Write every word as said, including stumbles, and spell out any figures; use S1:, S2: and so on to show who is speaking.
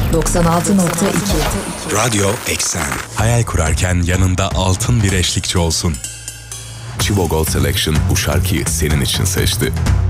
S1: doksan altı nokta iki
S2: Radyo Eksen.
S3: Hayal kurarken yanında altın bir eşlikçi olsun.
S4: Chivo Gold Selection bu şarkıyı senin için seçti.